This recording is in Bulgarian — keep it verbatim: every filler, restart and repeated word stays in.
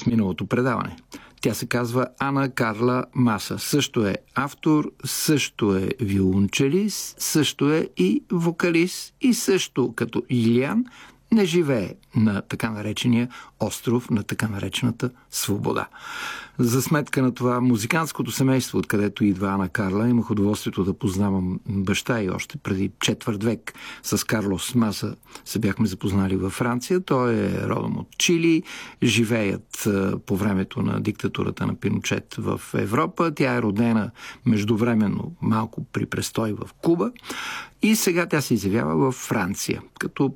в миналото предаване. Тя се казва Ана Карла Маса. Също е автор, също е виолончелист, също е и вокалист и също като Илиан не живее на така наречения остров, на така наречената свобода. За сметка на това музикантското семейство, откъдето идва Ана Карла, имах удоволствието да познавам баща и още преди четвърт век с Карлос Маса се бяхме запознали във Франция. Той е родом от Чили, живеят по времето на диктатурата на Пиночет в Европа. Тя е родена междувременно малко при престой в Куба и сега тя се изявява във Франция, като